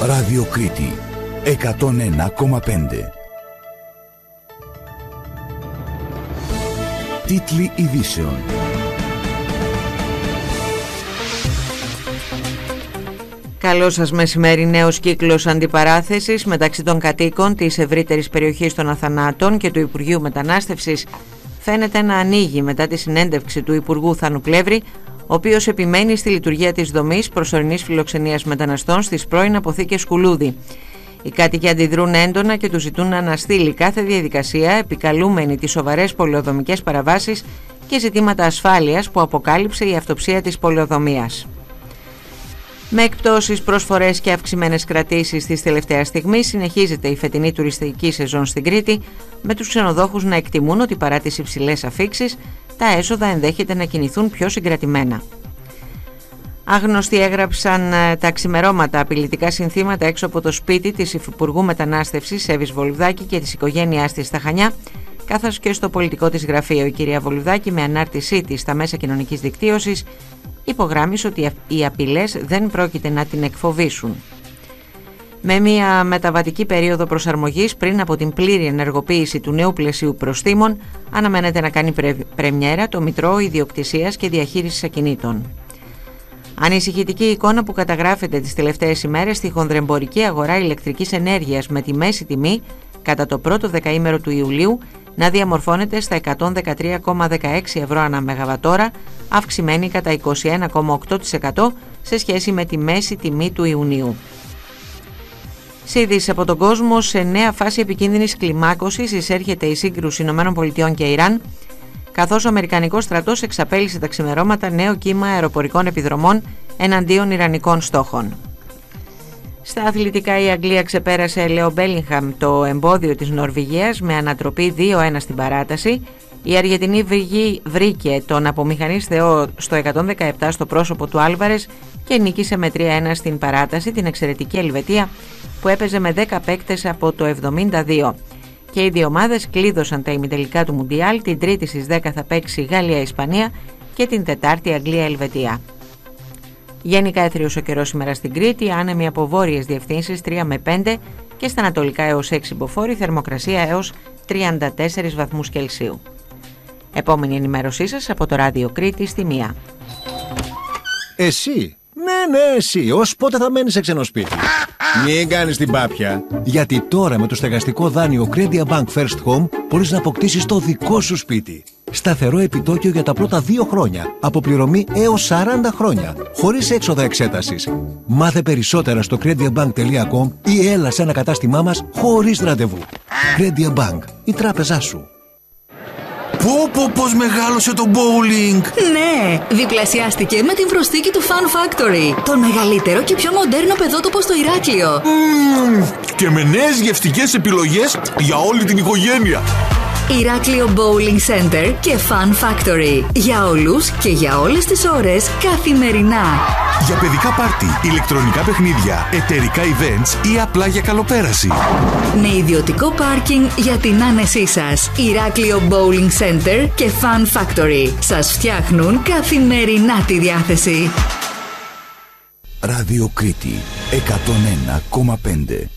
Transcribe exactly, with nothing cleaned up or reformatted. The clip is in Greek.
Ράδιο Κρήτη εκατόν ένα κόμμα πέντε. Τίτλοι ειδήσεων. Καλό σας μεσημέρι. Νέος κύκλος αντιπαράθεσης μεταξύ των κατοίκων της ευρύτερης περιοχής των Αθανάτων και του Υπουργείου Μετανάστευσης φαίνεται να ανοίγει μετά τη συνέντευξη του Υπουργού Θάνου Πλεύρη, ο οποίος επιμένει στη λειτουργία της δομής προσωρινής φιλοξενίας μεταναστών στις πρώην αποθήκες Κουλούδη. Οι κάτοικοι αντιδρούν έντονα και του ζητούν να αναστείλει κάθε διαδικασία, επικαλούμενοι τις σοβαρές πολεοδομικές παραβάσεις και ζητήματα ασφάλειας που αποκάλυψε η αυτοψία της πολεοδομίας. Με εκπτώσεις, προσφορές και αυξημένες κρατήσεις της τελευταίας στιγμής συνεχίζεται η φετινή τουριστική σεζόν στην Κρήτη, με τους ξενοδόχους να εκτιμούν ότι παρά τις υψηλές αφίξεις, τα έσοδα ενδέχεται να κινηθούν πιο συγκρατημένα. Άγνωστοι έγραψαν τα ξημερώματα απειλητικά συνθήματα έξω από το σπίτι της Υφυπουργού Μετανάστευσης Εύης Βολουδάκη και της οικογένειάς της στα Χανιά, καθώς και στο πολιτικό της γραφείο. Η κυρία Βολουδάκη, με ανάρτησή της στα μέσα κοινωνικής δικτύωσης, υπογράμμισε ότι οι απειλές δεν πρόκειται να την εκφοβήσουν. Με μια μεταβατική περίοδο προσαρμογής πριν από την πλήρη ενεργοποίηση του νέου πλαισίου προστίμων, αναμένεται να κάνει πρε... πρεμιέρα το Μητρό Ιδιοκτησίας και Διαχείρισης Ακινήτων. Ανησυχητική εικόνα που καταγράφεται τις τελευταίες ημέρες στη χονδρεμπορική αγορά ηλεκτρικής ενέργειας, με τη μέση τιμή κατά το πρώτο δεκαήμερο του Ιουλίου να διαμορφώνεται στα εκατόν δεκατρία κόμμα δεκαέξι ευρώ ανά μεγαβατόρα, αυξημένη κατά είκοσι ένα κόμμα οκτώ τοις εκατό σε σχέση με τη μέση τιμή του Ιουνίου. Σε ειδήσεις από τον κόσμο, σε νέα φάση επικίνδυνης κλιμάκωσης εισέρχεται η σύγκρουση ΗΠΑ και Ιράν, καθώς ο Αμερικανικός στρατός εξαπέλυσε τα ξημερώματα νέο κύμα αεροπορικών επιδρομών εναντίον Ιρανικών στόχων. Στα αθλητικά, η Αγγλία ξεπέρασε Λέο Μπέλιγχαμ το εμπόδιο της Νορβηγίας με ανατροπή δύο ένα στην παράταση. Η Αργεντινή βρήκε τον απομηχανής Θεό στο εκατόν δεκαεπτά στο πρόσωπο του Άλβαρες και νίκησε με τρία ένα στην παράταση την εξαιρετική Ελβετία, που έπαιζε με δέκα παίκτες από το εβδομήντα δύο. Και οι δύο ομάδες κλείδωσαν τα ημιτελικά του Μουντιάλ. Την Τρίτη στις δέκα θα παίξει Γαλλία-Ισπανία και την Τετάρτη Αγγλία-Ελβετία. Γενικά έθριος ο καιρός σήμερα στην Κρήτη, άνεμοι από βόρειες διευθύνσεις τρία με πέντε και στα ανατολικά έως έξι μποφόρ, θερμοκρασία έως τριάντα τέσσερις βαθμούς Κελσίου. Επόμενη ενημέρωσή σας από το Ράδιο Κρήτη στη μία. Εσύ, ναι ναι εσύ, ως πότε θα μένεις σε ξένο σπίτι? Μην κάνεις την πάπια. Γιατί τώρα με το στεγαστικό δάνειο Credia Bank First Home μπορείς να αποκτήσεις το δικό σου σπίτι. Σταθερό επιτόκιο για τα πρώτα δύο χρόνια. Αποπληρωμή έως σαράντα χρόνια. Χωρίς έξοδα εξέτασης. Μάθε περισσότερα στο crediabank τελεία com ή έλα σε ένα κατάστημά μας χωρίς ραντεβού. Credia Bank, η τράπεζά σου. Πω πω πως μεγάλωσε το bowling! Ναι, διπλασιάστηκε με την προσθήκη του Fun Factory. Το μεγαλύτερο και πιο μοντέρνο παιδότοπο στο Ηράκλειο. Mm, και με νέες γευστικές επιλογές για όλη την οικογένεια. Ηράκλειο Bowling Center και Fun Factory. Για όλους και για όλες τις ώρες, καθημερινά. Για παιδικά πάρτι, ηλεκτρονικά παιχνίδια, εταιρικά events ή απλά για καλοπέραση. Με ιδιωτικό πάρκινγκ για την άνεσή σας. Ηράκλειο Bowling Center και Fun Factory. Σας φτιάχνουν καθημερινά τη διάθεση. Ράδιο Κρήτη εκατόν ένα κόμμα πέντε.